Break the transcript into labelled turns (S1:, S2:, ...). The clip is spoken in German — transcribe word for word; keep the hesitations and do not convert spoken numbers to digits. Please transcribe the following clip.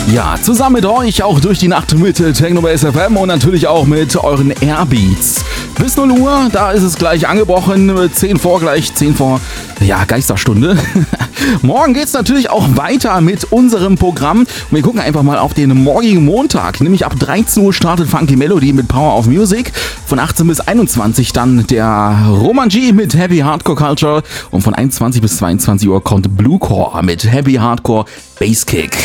S1: Ja, zusammen mit euch auch durch die Nacht mit Technobase F M und natürlich auch mit euren Airbeats. Bis null Uhr, da ist es gleich angebrochen, zehn vor gleich, zehn vor, ja, Geisterstunde. Morgen geht's natürlich auch weiter mit unserem Programm. Und wir gucken einfach mal auf den morgigen Montag. Nämlich ab dreizehn Uhr startet Funky Melody mit Power of Music. Von achtzehn bis einundzwanzig dann der Roman G mit Heavy Hardcore Culture. Und von einundzwanzig bis zweiundzwanzig Uhr kommt Bluecore mit Heavy Hardcore Basskick.